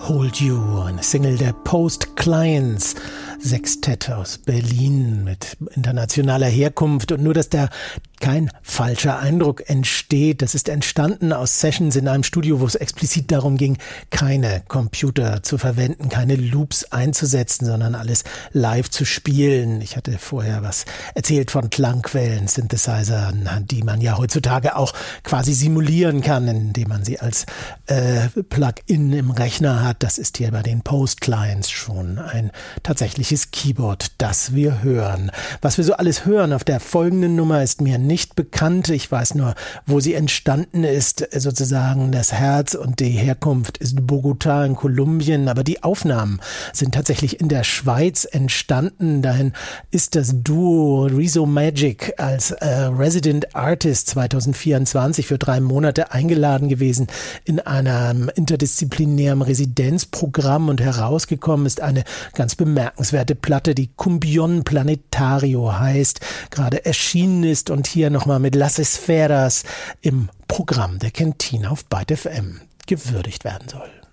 Hold You, eine Single der Post Clients, Sextett aus Berlin mit internationaler Herkunft. Und nur, dass da kein falscher Eindruck entsteht. Das ist entstanden aus Sessions in einem Studio, wo es explizit darum ging, keine Computer zu verwenden, keine Loops einzusetzen, sondern alles live zu spielen. Ich hatte vorher was erzählt von Klangquellen, Synthesizern, die man ja heutzutage auch quasi simulieren kann, indem man sie als Plugin im Rechner hat. Das ist hier bei den Post-Clients schon ein tatsächliches Keyboard, das wir hören. Was wir so alles hören auf der folgenden Nummer ist mir nicht bekannt. Ich weiß nur, wo sie entstanden ist. Sozusagen das Herz und die Herkunft ist Bogotá in Kolumbien, aber die Aufnahmen sind tatsächlich in der Schweiz entstanden. Dahin ist das Duo Rezo Magic als Resident Artist 2024 für 3 Monate eingeladen gewesen in einem interdisziplinären Residenzprogramm, und herausgekommen ist eine ganz bemerkenswerte Platte, die Cumbion Planetario heißt, gerade erschienen ist und hier nochmal mit Las Esferas im Programm der Cantina auf Byte FM gewürdigt werden soll.